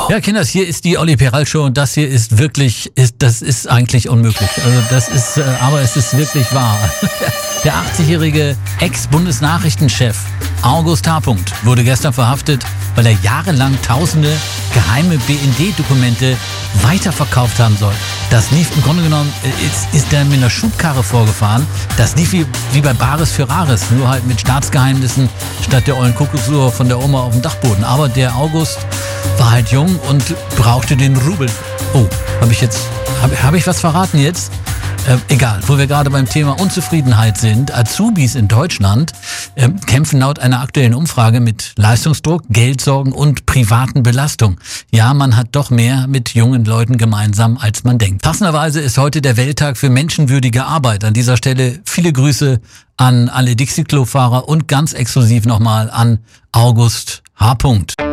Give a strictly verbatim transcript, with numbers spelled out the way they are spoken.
Ja, Kinders, hier ist die Olli Peral Show und das hier ist wirklich, ist, das ist eigentlich unmöglich. Also das ist, äh, aber es ist wirklich wahr. Der achtzigjährige Ex-Bundesnachrichtenchef August H. wurde gestern verhaftet, weil er jahrelang tausende geheime B N D-Dokumente weiterverkauft haben soll. Das lief im Grunde genommen, ist, ist er mit einer Schubkarre vorgefahren. Das lief wie, wie bei Bares für Rares, nur halt mit Staatsgeheimnissen statt der ollen Kuckucksuhr von der Oma auf dem Dachboden. Aber der August war halt jung und brauchte den Rubel. Oh, habe ich jetzt, habe hab ich was verraten jetzt? Äh, egal, wo wir gerade beim Thema Unzufriedenheit sind. Azubis in Deutschland äh, kämpfen laut einer aktuellen Umfrage mit Leistungsdruck, Geldsorgen und privaten Belastungen. Ja, man hat doch mehr mit jungen Leuten gemeinsam, als man denkt. Passenderweise ist heute der Welttag für menschenwürdige Arbeit. An dieser Stelle viele Grüße an alle Dixie-Klo-Fahrer und ganz exklusiv nochmal an August H.